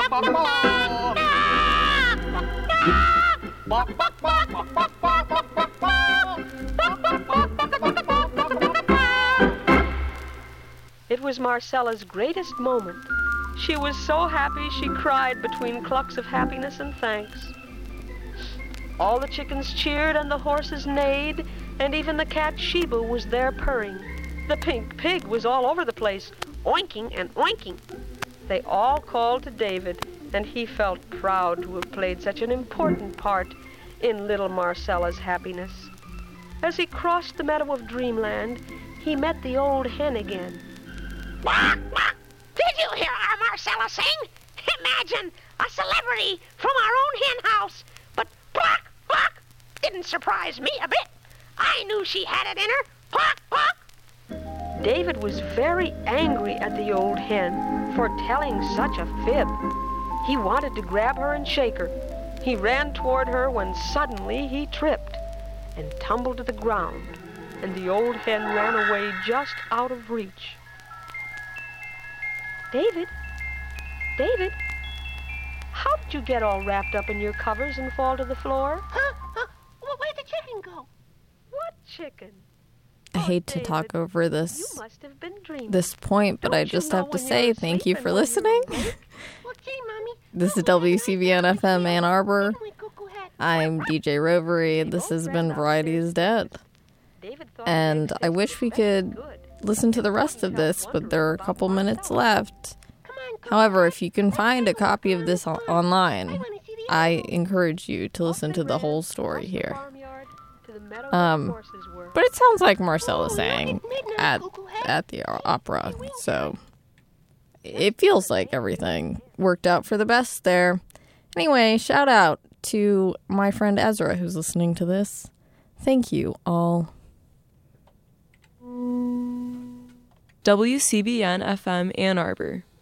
It was Marcella's greatest moment. She was so happy she cried between clucks of happiness and thanks. All the chickens cheered and the horses neighed, and even the cat Sheba was there purring. The pink pig was all over the place, oinking and oinking. They all called to David, and he felt proud to have played such an important part in little Marcella's happiness. As he crossed the meadow of Dreamland, he met the old hen again. Quack, quack. Did you hear our Marcella sing? Imagine a celebrity from our own hen house. But quack, quack didn't surprise me a bit. I knew she had it in her. Quack, quack. David was very angry at the old hen for telling such a fib. He wanted to grab her and shake her. He ran toward her when suddenly he tripped and tumbled to the ground, and the old hen ran away just out of reach. David, how did you get all wrapped up in your covers and fall to the floor? Where'd the chicken go? What chicken? I hate to talk over this point, but I just have to say thank you for listening. This is WCBN FM Ann Arbor. I'm DJ Rovery, and this has been Variety is Dead. And I wish we could listen to the rest of this, but there are a couple minutes left. However, if you can find a copy of this online, I encourage you to listen to the whole story here. But it sounds like Marcella sang at the opera, so it feels like everything worked out for the best there. Anyway, shout out to my friend Ezra who's listening to this. Thank you all. WCBN FM Ann Arbor.